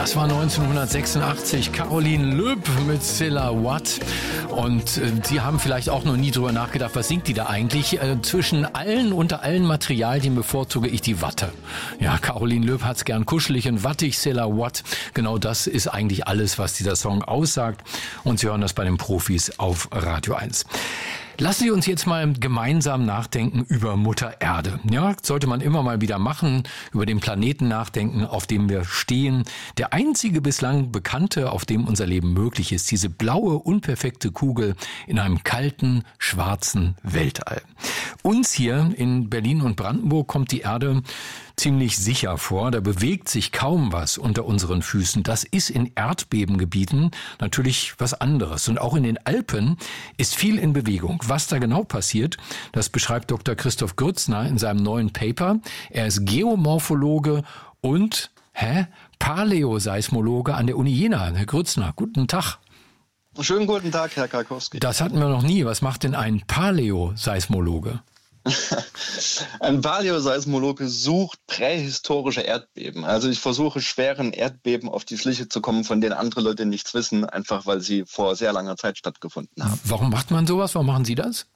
Das war 1986, Caroline Loeb mit Silhouette. Und Sie haben vielleicht auch noch nie drüber nachgedacht, was singt die da eigentlich? Unter allen Materialien bevorzuge ich die Watte. Ja, Caroline Loeb hat's gern kuschelig und wattig, Silhouette. Genau das ist eigentlich alles, was dieser Song aussagt. Und Sie hören das bei den Profis auf Radio 1. Lassen Sie uns jetzt mal gemeinsam nachdenken über Mutter Erde. Ja, sollte man immer mal wieder machen, über den Planeten nachdenken, auf dem wir stehen. Der einzige bislang bekannte, auf dem unser Leben möglich ist. Diese blaue, unperfekte Kugel in einem kalten, schwarzen Weltall. Uns hier in Berlin und Brandenburg kommt die Erde ziemlich sicher vor. Da bewegt sich kaum was unter unseren Füßen. Das ist in Erdbebengebieten natürlich was anderes. Und auch in den Alpen ist viel in Bewegung. Was da genau passiert, das beschreibt Dr. Christoph Grützner in seinem neuen Paper. Er ist Geomorphologe und Paläoseismologe an der Uni Jena. Herr Grützner, guten Tag. Schönen guten Tag, Herr Karkowski. Das hatten wir noch nie. Was macht denn ein Paläoseismologe? Ein Paläoseismologe sucht prähistorische Erdbeben. Also ich versuche schweren Erdbeben auf die Schliche zu kommen, von denen andere Leute nichts wissen, einfach weil sie vor sehr langer Zeit stattgefunden haben. Warum macht man sowas? Warum machen Sie das?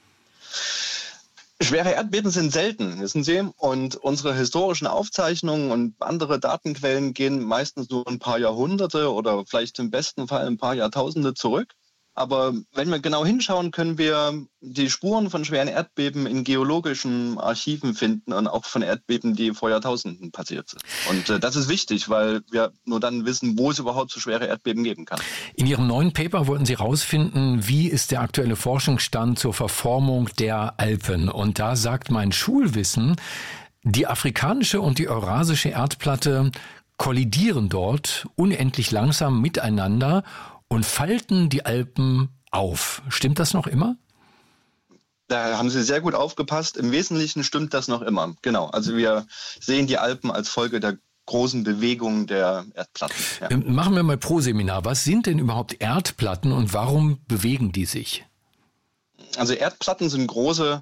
Schwere Erdbeben sind selten, wissen Sie. Und unsere historischen Aufzeichnungen und andere Datenquellen gehen meistens nur ein paar Jahrhunderte oder vielleicht im besten Fall ein paar Jahrtausende zurück. Aber wenn wir genau hinschauen, können wir die Spuren von schweren Erdbeben in geologischen Archiven finden und auch von Erdbeben, die vor Jahrtausenden passiert sind. Und das ist wichtig, weil wir nur dann wissen, wo es überhaupt so schwere Erdbeben geben kann. In Ihrem neuen Paper wollten Sie herausfinden, wie ist der aktuelle Forschungsstand zur Verformung der Alpen. Und da sagt mein Schulwissen, die afrikanische und die eurasische Erdplatte kollidieren dort unendlich langsam miteinander und falten die Alpen auf. Stimmt das noch immer? Da haben Sie sehr gut aufgepasst. Im Wesentlichen stimmt das noch immer. Genau. Also wir sehen die Alpen als Folge der großen Bewegung der Erdplatten. Ja. Machen wir mal pro Seminar. Was sind denn überhaupt Erdplatten und warum bewegen die sich? Also Erdplatten sind große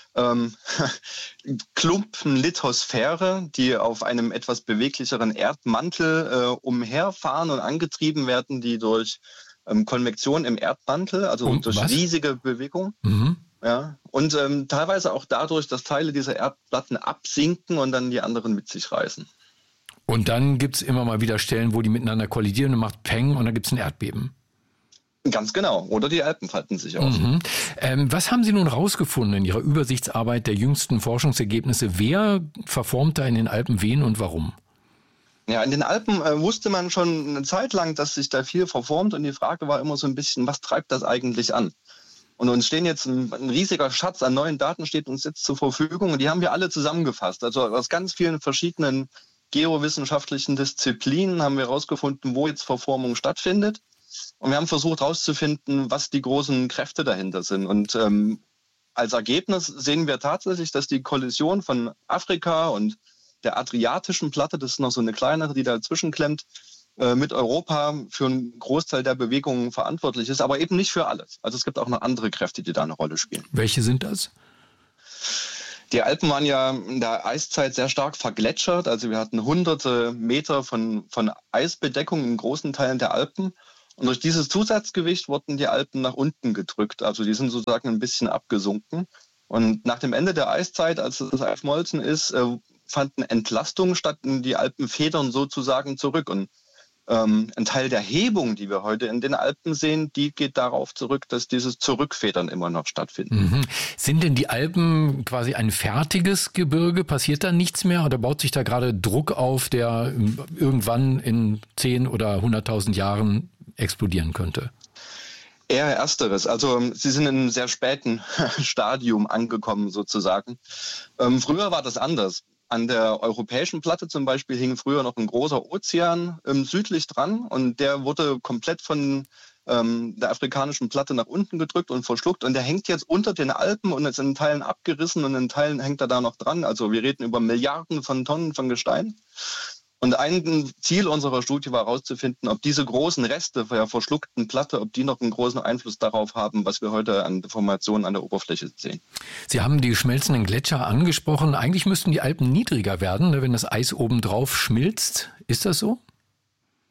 Klumpen Lithosphäre, die auf einem etwas beweglicheren Erdmantel umherfahren und angetrieben werden, die durch Konvektion im Erdmantel, also durch riesige Bewegung. Mhm. Ja, und teilweise auch dadurch, dass Teile dieser Erdplatten absinken und dann die anderen mit sich reißen. Und dann gibt es immer mal wieder Stellen, wo die miteinander kollidieren und macht Peng und dann gibt es ein Erdbeben. Ganz genau. Oder die Alpen falten sich aus. Mhm. Was haben Sie nun rausgefunden in Ihrer Übersichtsarbeit der jüngsten Forschungsergebnisse? Wer verformt da in den Alpen wen und warum? Ja, in den Alpen wusste man schon eine Zeit lang, dass sich da viel verformt. Und die Frage war immer so ein bisschen, was treibt das eigentlich an? Und uns stehen jetzt ein riesiger Schatz an neuen Daten steht uns jetzt zur Verfügung. Und die haben wir alle zusammengefasst. Also aus ganz vielen verschiedenen geowissenschaftlichen Disziplinen haben wir herausgefunden, wo jetzt Verformung stattfindet. Und wir haben versucht herauszufinden, was die großen Kräfte dahinter sind. Und als Ergebnis sehen wir tatsächlich, dass die Kollision von Afrika und der adriatischen Platte, das ist noch so eine kleinere, die dazwischen klemmt, mit Europa für einen Großteil der Bewegungen verantwortlich ist, aber eben nicht für alles. Also es gibt auch noch andere Kräfte, die da eine Rolle spielen. Welche sind das? Die Alpen waren ja in der Eiszeit sehr stark vergletschert. Also wir hatten hunderte Meter von Eisbedeckung in großen Teilen der Alpen. Und durch dieses Zusatzgewicht wurden die Alpen nach unten gedrückt. Also die sind sozusagen ein bisschen abgesunken. Und nach dem Ende der Eiszeit, als das Eis schmolzen ist, fanden Entlastungen statt und die Alpen federn sozusagen zurück. Und ein Teil der Hebung, die wir heute in den Alpen sehen, die geht darauf zurück, dass dieses Zurückfedern immer noch stattfindet. Mhm. Sind denn die Alpen quasi ein fertiges Gebirge? Passiert da nichts mehr oder baut sich da gerade Druck auf, der irgendwann in 10 oder 100.000 Jahren explodieren könnte? Eher Ersteres. Also sie sind in einem sehr späten Stadium angekommen sozusagen. Früher war das anders. An der europäischen Platte zum Beispiel hing früher noch ein großer Ozean südlich dran und der wurde komplett von der afrikanischen Platte nach unten gedrückt und verschluckt und der hängt jetzt unter den Alpen und ist in Teilen abgerissen und in Teilen hängt er da noch dran. Also wir reden über Milliarden von Tonnen von Gestein. Und ein Ziel unserer Studie war herauszufinden, ob diese großen Reste der verschluckten Platte, ob die noch einen großen Einfluss darauf haben, was wir heute an Deformationen an der Oberfläche sehen. Sie haben die schmelzenden Gletscher angesprochen. Eigentlich müssten die Alpen niedriger werden, wenn das Eis obendrauf schmilzt. Ist das so?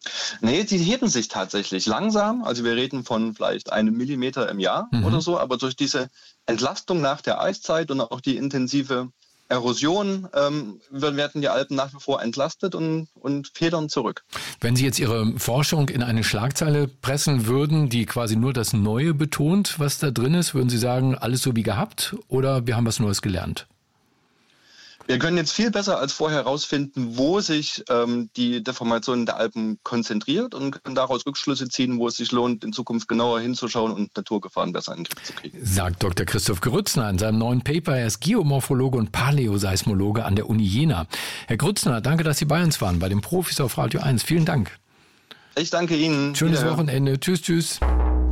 Nee, die heben sich tatsächlich langsam. Also wir reden von vielleicht 1 Millimeter im Jahr oder so. Aber durch diese Entlastung nach der Eiszeit und auch die intensive Erosion werden die Alpen nach wie vor entlastet und federn zurück. Wenn Sie jetzt Ihre Forschung in eine Schlagzeile pressen würden, die quasi nur das Neue betont, was da drin ist, würden Sie sagen, alles so wie gehabt oder wir haben was Neues gelernt? Wir können jetzt viel besser als vorher herausfinden, wo sich die Deformation der Alpen konzentriert und können daraus Rückschlüsse ziehen, wo es sich lohnt, in Zukunft genauer hinzuschauen und Naturgefahren besser in den Griff zu kriegen. Sagt Dr. Christoph Grützner in seinem neuen Paper. Er ist Geomorphologe und Paläoseismologe an der Uni Jena. Herr Grützner, danke, dass Sie bei uns waren, bei den Profis auf Radio 1. Vielen Dank. Ich danke Ihnen. Schönes Wochenende. Tschüss, tschüss.